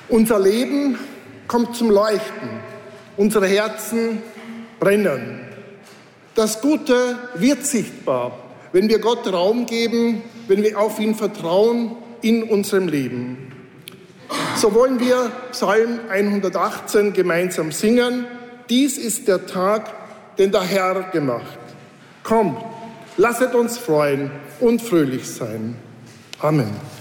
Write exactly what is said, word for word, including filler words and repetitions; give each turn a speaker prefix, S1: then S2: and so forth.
S1: Unser Leben kommt zum Leuchten. Unsere Herzen brennen. Das Gute wird sichtbar, wenn wir Gott Raum geben, wenn wir auf ihn vertrauen in unserem Leben. So wollen wir Psalm hundertachtzehn gemeinsam singen. Dies ist der Tag, den der Herr gemacht. Kommt, lasset uns freuen und fröhlich sein. Amen.